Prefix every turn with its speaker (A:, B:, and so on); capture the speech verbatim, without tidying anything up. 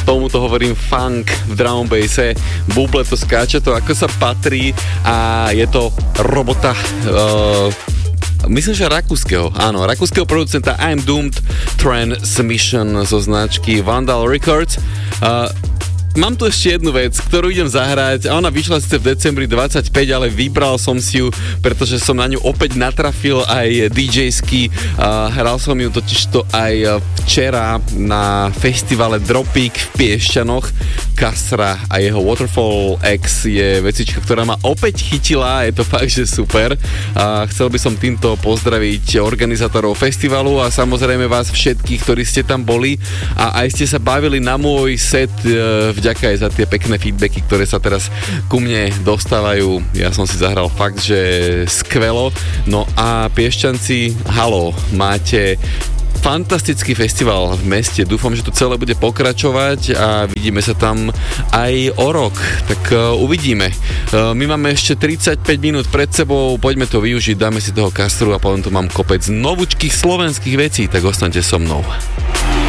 A: Tomuto hovorím funk v drum basse. Buble to skáče to ako sa patrí a je to robota uh, myslím, že rakúskeho, áno, rakúskeho producenta I'm Doomed Transmission zo značky Vandal Records. Uh, Mám tu ešte jednu vec, ktorú idem zahrať a ona vyšla síce v decembri dvadsaťpäť, ale vybral som si ju, pretože som na ňu opäť natrafil aj dý džejsky. Uh, hral som ju totižto aj včera na festivale Dropik v Piešťanoch. Kasra a jeho Waterfall X je vecička, ktorá ma opäť chytila, je to fakt, že super. Uh, chcel by som týmto pozdraviť organizátorov festivalu a samozrejme vás všetkých, ktorí ste tam boli a aj ste sa bavili na môj set uh, v Ďakujem aj za tie pekné feedbacky, ktoré sa teraz ku mne dostávajú. Ja som si zahral fakt, že skvelo. No a Piešťanci, haló, máte fantastický festival v meste. Dúfam, že to celé bude pokračovať a vidíme sa tam aj o rok. Tak uh, uvidíme. Uh, my máme ešte tridsaťpäť minút pred sebou, poďme to využiť, dáme si toho Kastru a potom tu mám kopec novúčkých slovenských vecí, tak ostaňte so mnou.